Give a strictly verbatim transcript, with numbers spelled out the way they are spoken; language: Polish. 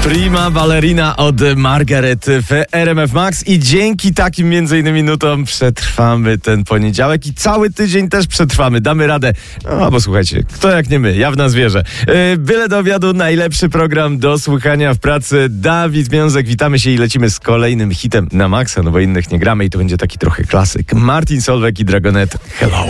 Prima Ballerina od Margaret w R M F Max i dzięki takim między innymi nutom przetrwamy ten poniedziałek i cały tydzień też przetrwamy, damy radę. No bo słuchajcie, kto jak nie my, ja w nas wierzę. Yy, byle do obiadu, najlepszy program do słuchania w pracy. Dawid Miązek, witamy się i lecimy z kolejnym hitem na maksa, no bo innych nie gramy i to będzie taki trochę klasyk. Martin Solveig i Dragonet, Hello.